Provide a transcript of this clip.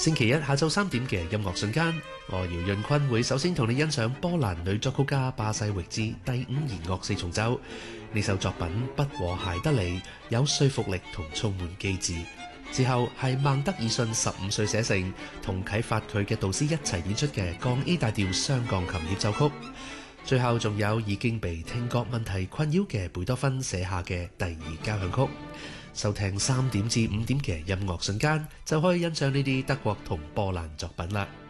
星期一下晝3點嘅音樂瞬間，我姚潤坤會首先同你欣賞波蘭女作曲家巴西域茲第5弦樂四重奏。呢首作品不和諧得嚟，有說服力同充滿機智。之後係孟德爾遜15歲寫成，同啟發佢嘅導師一齊演出嘅降 A 大調雙鋼琴協奏曲。最後仲有已經被聽覺問題困擾嘅貝多芬寫下嘅第2交響曲。收聽3點至5點嘅音樂瞬間，就可以欣賞呢啲德國同波蘭作品啦。